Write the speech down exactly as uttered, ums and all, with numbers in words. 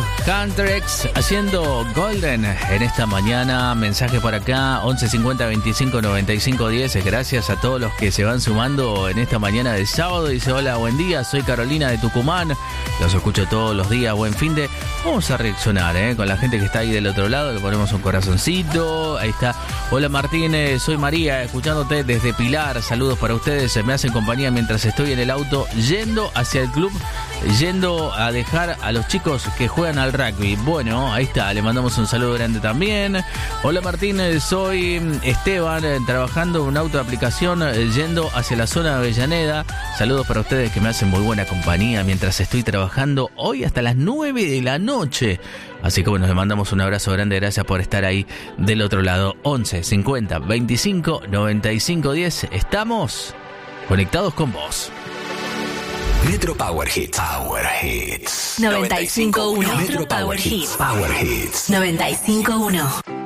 Cantrex haciendo Golden en esta mañana. Mensaje por acá, once cincuenta veinticinco noventa y cinco diez. Gracias a todos los que se van sumando en esta mañana de sábado. Dice, hola, buen día, soy Carolina de Tucumán. Los escucho todos los días, buen fin de... Vamos a reaccionar, ¿eh? Con la gente que está ahí del otro lado. Le ponemos un corazoncito. Ahí está. Hola Martínez, soy María, escuchándote desde Pilar. Saludos para ustedes. Me hacen compañía mientras estoy en el auto yendo hacia el club, yendo a dejar a los chicos que juegan al rugby. Bueno, ahí está, le mandamos un saludo grande también. Hola Martín, soy Esteban, trabajando en un auto de aplicación, yendo hacia la zona de Avellaneda. Saludos para ustedes que me hacen muy buena compañía mientras estoy trabajando hoy hasta las nueve de la noche. Así que bueno, le mandamos un abrazo grande, gracias por estar ahí del otro lado. Once cincuenta veinticinco noventa y cinco diez. Estamos conectados con vos. Metro Power Hits. Power Hits. noventa y cinco punto uno. Metro Power Hits. Power Hits. noventa y cinco punto uno.